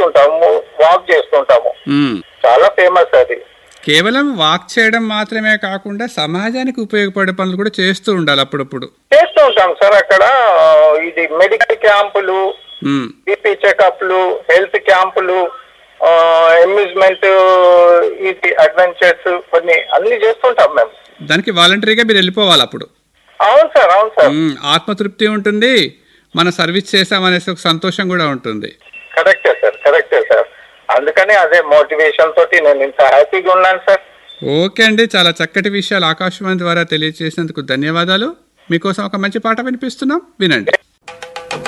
చేస్తుంటాము, వాక్ చేస్తుంటాము. ఉమ్. చాలా ఫేమస్ అది. కేవలం వాక్ చేయడం మాత్రమే కాకుండా సమాజానికి ఉపయోగపడే పనులు కూడా చేస్తూ ఉండాలి అప్పుడప్పుడు. చేస్తూ ఉంటాం సార్. అక్కడ ఇది మెడికల్ క్యాంపులు, ఉమ్. బీపీ చెకప్లు, హెల్త్ క్యాంపులు, అమ్యూజ్మెంట్, ఇది అడ్వెంచర్స్ కొన్ని అన్ని చేస్తుంటాం మేము. దానికి వాలంటరీగా మీరు వెళ్ళిపోవాలి అప్పుడు. అవును సార్, అవును సార్. ఆత్మతృప్తి ఉంటుంది, మన సర్వీస్ చేసామనేసి ఒక సంతోషం కూడా ఉంటుంది. కరెక్టే సార్, కరెక్టే సార్. అందుకని అదే మోటివేషన్ తోటి నేను ఇంత హ్యాపీగా ఉన్నాను సార్. ఓకే అండి, చాలా చక్కటి విషయాలు ఆకాశవాణి ద్వారా తెలియజేసినందుకు ధన్యవాదాలు. మీకోసం ఒక మంచి పాట వినిపిస్తున్నాం, వినండి.